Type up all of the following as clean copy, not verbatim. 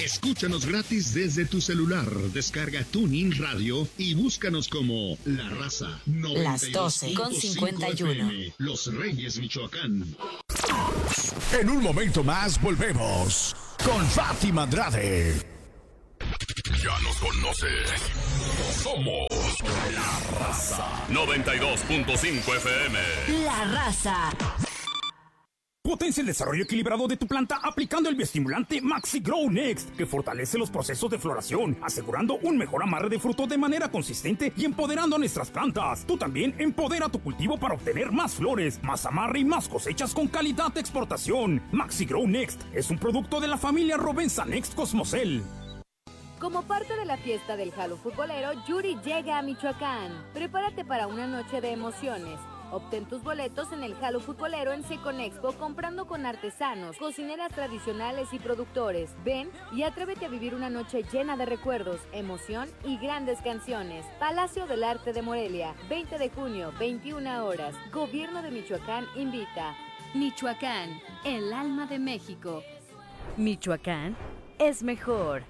Escúchanos gratis desde tu celular. Descarga TuneIn Radio y búscanos como La Raza. Las 12:51. Los Reyes, Michoacán. En un momento más volvemos con Fátima Andrade. Ya nos conoces. Somos La Raza. 92.5 FM. La Raza. Potencia el desarrollo equilibrado de tu planta aplicando el bioestimulante Maxi Grow Next, que fortalece los procesos de floración, asegurando un mejor amarre de fruto de manera consistente y empoderando a nuestras plantas. Tú también empodera tu cultivo para obtener más flores, más amarre y más cosechas con calidad de exportación. Maxi Grow Next es un producto de la familia Rovensa Next Cosmocel. Como parte de la fiesta del Jalo Futbolero, Yuri llega a Michoacán. Prepárate para una noche de emociones. Obtén tus boletos en el Jalo Futbolero en Seconexpo comprando con artesanos, cocineras tradicionales y productores. Ven y atrévete a vivir una noche llena de recuerdos, emoción y grandes canciones. Palacio del Arte de Morelia, 20 de junio, 21 horas. Gobierno de Michoacán invita. Michoacán, el alma de México. Michoacán es mejor.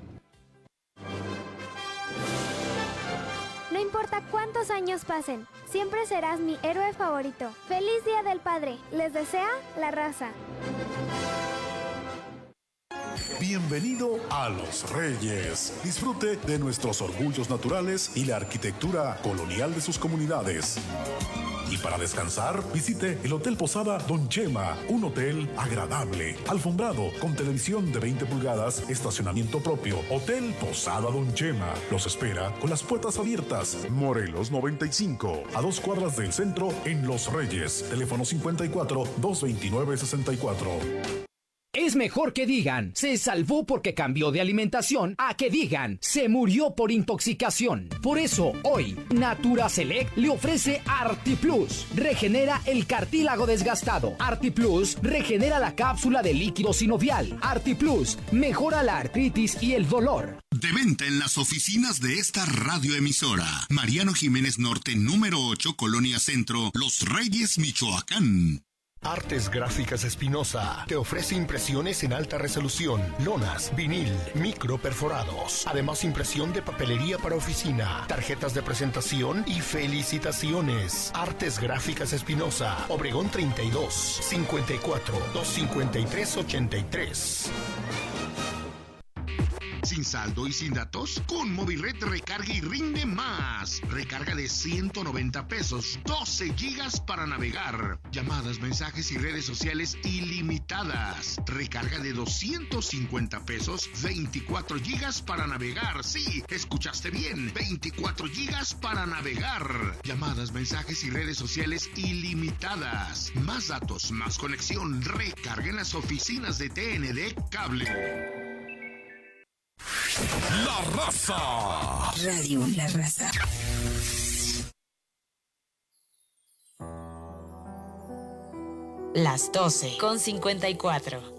No importa cuántos años pasen, siempre serás mi héroe favorito. ¡Feliz Día del Padre! Les desea La Raza. Bienvenido a Los Reyes. Disfrute de nuestros orgullos naturales y la arquitectura colonial de sus comunidades. Y para descansar, visite el Hotel Posada Don Chema, un hotel agradable, alfombrado, con televisión de 20 pulgadas, estacionamiento propio. Hotel Posada Don Chema los espera con las puertas abiertas. Morelos 95, a 2 cuadras del centro en Los Reyes. Teléfono 54-229-64. Es mejor que digan, se salvó porque cambió de alimentación, a que digan, se murió por intoxicación. Por eso, hoy, Natura Select le ofrece ArtiPlus. Regenera el cartílago desgastado. ArtiPlus regenera la cápsula de líquido sinovial. ArtiPlus mejora la artritis y el dolor. De venta en las oficinas de esta radioemisora. Mariano Jiménez Norte, número 8, Colonia Centro, Los Reyes, Michoacán. Artes Gráficas Espinosa te ofrece impresiones en alta resolución, lonas, vinil, micro perforados, además impresión de papelería para oficina, tarjetas de presentación y felicitaciones. Artes Gráficas Espinosa, Obregón 32, 54, 253, 83. ¿Sin saldo y sin datos? Con Movired recarga y rinde más. Recarga de 190 pesos, 12 gigas para navegar. Llamadas, mensajes y redes sociales ilimitadas. Recarga de 250 pesos, 24 gigas para navegar. Sí, escuchaste bien, 24 gigas para navegar. Llamadas, mensajes y redes sociales ilimitadas. Más datos, más conexión. Recarga en las oficinas de TND Cable. La Raza. Radio La Raza. Las 12:54.